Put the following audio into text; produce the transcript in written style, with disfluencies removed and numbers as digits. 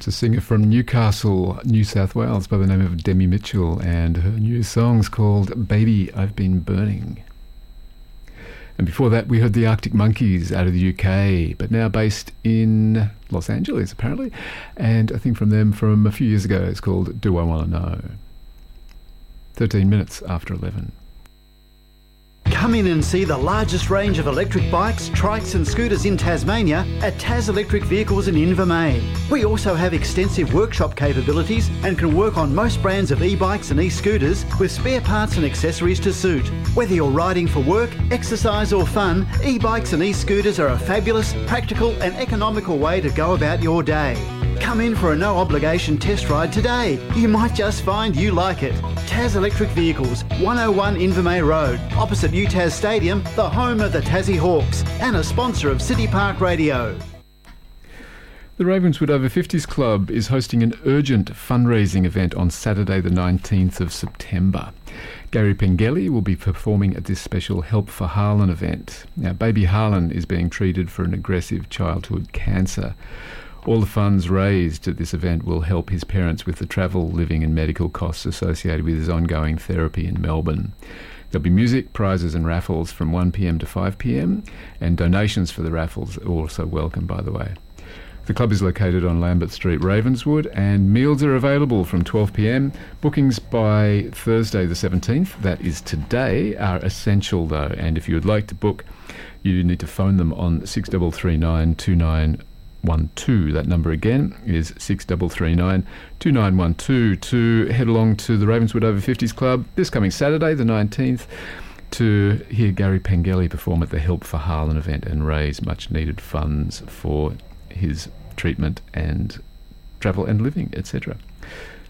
It's a singer from Newcastle, New South Wales, by the name of Demi Mitchell, and her new song's called Baby I've Been Burning. And before that we heard the Arctic Monkeys out of the UK, but now based in Los Angeles apparently, and I think from them from a few years ago. It's called Do I Want to Know. 13 minutes after 11. Come in and see the largest range of electric bikes, trikes and scooters in Tasmania at Tas Electric Vehicles in Invermay. We also have extensive workshop capabilities and can work on most brands of e-bikes and e-scooters with spare parts and accessories to suit. Whether you're riding for work, exercise or fun, e-bikes and e-scooters are a fabulous, practical and economical way to go about your day. Come in for a no-obligation test ride today. You might just find you like it. Tas Electric Vehicles, 101 Invermay Road, opposite UTAS Stadium, the home of the Tassie Hawks, and a sponsor of City Park Radio. The Ravenswood Over 50s Club is hosting an urgent fundraising event on Saturday the 19th of September. Gary Pengelly will be performing at this special Help for Harlan event. Now, baby Harlan is being treated for an aggressive childhood cancer. All the funds raised at this event will help his parents with the travel, living and medical costs associated with his ongoing therapy in Melbourne. There'll be music, prizes and raffles from 1pm to 5pm, and donations for the raffles are also welcome, by the way. The club is located on Lambert Street, Ravenswood, and meals are available from 12pm. Bookings by Thursday the 17th, that is today, are essential though, and if you would like to book, you need to phone them on 6339 2912. That number again is 6339 2912 to head along to the Ravenswood Over 50s Club this coming Saturday the 19th to hear Gary Pengelly perform at the Help for Harlan event and raise much needed funds for his treatment and travel and living, etc.